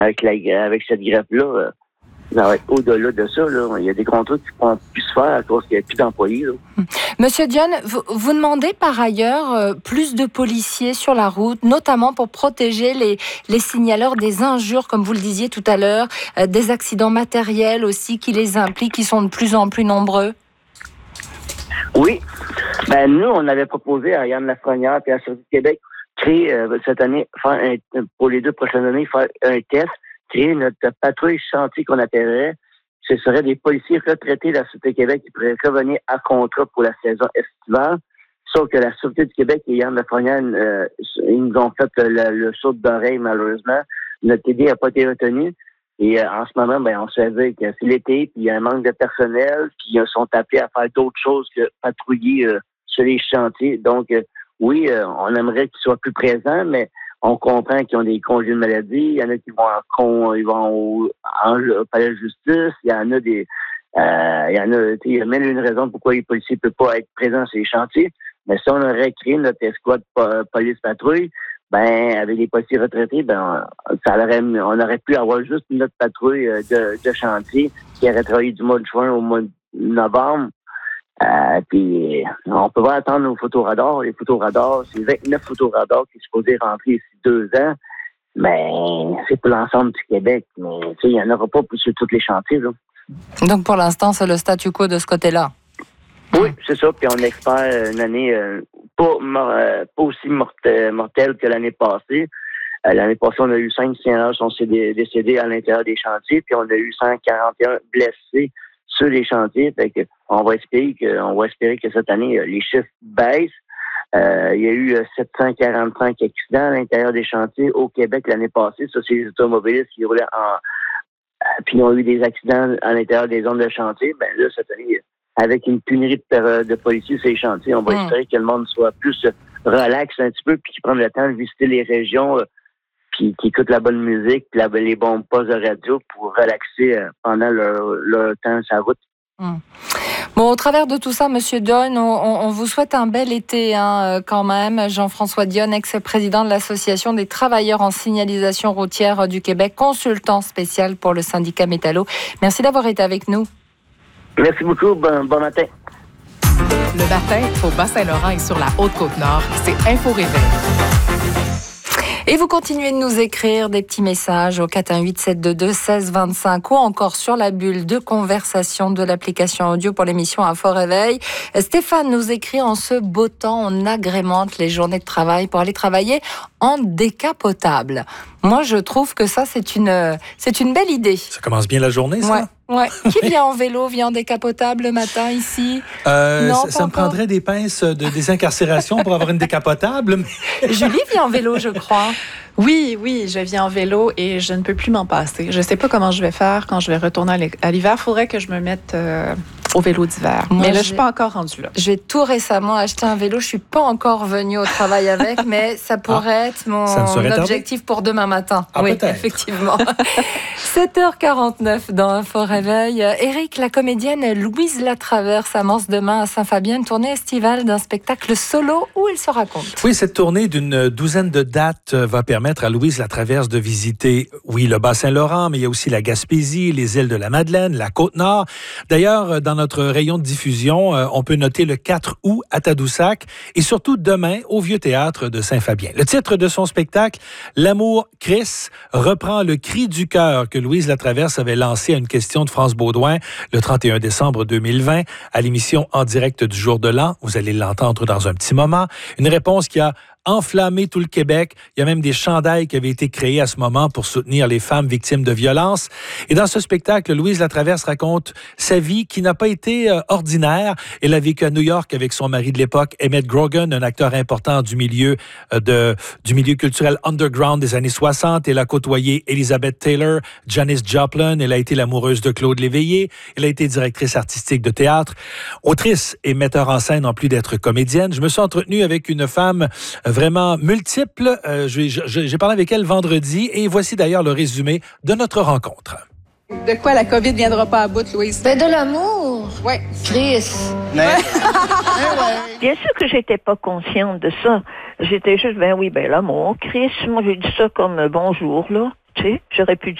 avec cette grève-là, ça va être au-delà de ça. Là. Il y a des contrats qui ne pourront plus se faire à cause qu'il n'y a plus d'employés. Là. Monsieur Dionne, vous demandez par ailleurs plus de policiers sur la route, notamment pour protéger les signaleurs des injures, comme vous le disiez tout à l'heure, des accidents matériels aussi qui les impliquent, qui sont de plus en plus nombreux. Oui. Nous, on avait proposé à Yann Lafrenière et à la Sûreté du Québec créer cette année, pour les 2 prochaines années, faire un test, créer notre patrouille chantier qu'on appellerait. Ce serait des policiers retraités de la Sûreté du Québec qui pourraient revenir à contrat pour la saison estivale. Sauf que la Sûreté du Québec et Yann Lafrenière, ils nous ont fait le saut d'oreille, malheureusement. Notre idée n'a pas été retenue. Et en ce moment, on se fait dire que c'est l'été, puis il y a un manque de personnel, puis ils sont appelés à faire d'autres choses que patrouiller sur les chantiers. Donc, oui, on aimerait qu'ils soient plus présents, mais on comprend qu'ils ont des congés de maladie. Il y en a qui vont au palais de justice. Il y en a il y a même une raison pourquoi les policiers ne peuvent pas être présents sur les chantiers. Mais si on aurait créé notre escouade police-patrouille, avec les policiers retraités, on aurait pu avoir juste notre patrouille de chantier qui aurait travaillé du mois de juin au mois de novembre. Puis on peut pas attendre nos photoradars. Les photoradars, c'est 29 photoradars qui sont supposés rentrer ici 2 ans. Mais c'est pour l'ensemble du Québec. Mais il n'y en aura pas sur tous les chantiers. Là. Donc pour l'instant, c'est le statu quo de ce côté-là. Oui, c'est ça. Puis on espère une année pas aussi mortelle que l'année passée. L'année passée, on a eu 5 signaleurs qui sont décédés à l'intérieur des chantiers, puis on a eu 141 blessés sur les chantiers. Fait que on va espérer que cette année, les chiffres baissent. Il y a eu 745 accidents à l'intérieur des chantiers au Québec l'année passée. Ça, c'est les automobilistes qui roulaient puis ils ont eu des accidents à l'intérieur des zones de chantier. Là, cette année, avec une pénurie de policiers sur les chantiers, on va espérer que le monde soit plus relax un petit peu, puis qu'ils prennent le temps de visiter les régions, puis qu'ils écoutent la bonne musique, puis les bons postes de radio pour relaxer pendant leur temps sur la route. Bon, au travers de tout ça, Monsieur Dionne, on vous souhaite un bel été quand même. Jean-François Dionne, ex-président de l'Association des travailleurs en signalisation routière du Québec, consultant spécial pour le syndicat Métallo. Merci d'avoir été avec nous. Merci beaucoup. Bon matin. Le matin, au Bas-Saint-Laurent et sur la Haute-Côte-Nord, c'est Info Réveil. Et vous continuez de nous écrire des petits messages au 418-722-1625 ou encore sur la bulle de conversation de l'application audio pour l'émission Info Réveil. Stéphane nous écrit: en ce beau temps, on agrémente les journées de travail pour aller travailler en décapotable. Moi, je trouve que ça, c'est une belle idée. Ça commence bien la journée, ça? Ouais. Qui vient en vélo, vient en décapotable le matin ici? Non, ça me prendrait des pinces de désincarcération pour avoir une décapotable. Mais... Julie vient en vélo, je crois. Oui, je viens en vélo et je ne peux plus m'en passer. Je ne sais pas comment je vais faire quand je vais retourner à l'hiver. Il faudrait que je me mette au vélo d'hiver. Mais là, je ne suis pas encore rendue là. J'ai tout récemment acheté un vélo. Je ne suis pas encore venue au travail avec, mais ça pourrait être mon objectif pour demain matin. Oui, peut-être. Effectivement. 7h49 dans Info Réveil. Éric, la comédienne Louise Latraverse amorce demain à Saint-Fabien une tournée estivale d'un spectacle solo où elle se raconte. Oui, cette tournée d'une douzaine de dates va permettre à Louise Latraverse de visiter, le Bas-Saint-Laurent, mais il y a aussi la Gaspésie, les îles de la Madeleine, la Côte-Nord. D'ailleurs, dans notre rayon de diffusion, on peut noter le 4 août à Tadoussac et surtout demain au Vieux-Théâtre de Saint-Fabien. Le titre de son spectacle, L'amour Chris, reprend le cri du cœur que Louise Latraverse avait lancé à une question de France Baudouin le 31 décembre 2020 à l'émission En direct du jour de l'an. Vous allez l'entendre dans un petit moment. Une réponse qui a enflammé tout le Québec. Il y a même des chandails qui avaient été créés à ce moment pour soutenir les femmes victimes de violences. Et dans ce spectacle, Louise Latraverse raconte sa vie qui n'a pas été ordinaire. Elle a vécu à New York avec son mari de l'époque, Emmett Grogan, un acteur important du milieu culturel underground des années 60. Elle a côtoyé Elizabeth Taylor, Janis Joplin. Elle a été l'amoureuse de Claude Léveillé. Elle a été directrice artistique de théâtre, autrice et metteur en scène en plus d'être comédienne. Je me suis entretenu avec une femme vraiment multiple. J'ai parlé avec elle vendredi et voici d'ailleurs le résumé de notre rencontre. De quoi la COVID viendra pas à bout, Louise? De l'amour. Oui. Chris. Bien sûr que j'étais pas consciente de ça. J'étais juste, l'amour. Chris, moi j'ai dit ça comme bonjour, là. Tu sais, j'aurais pu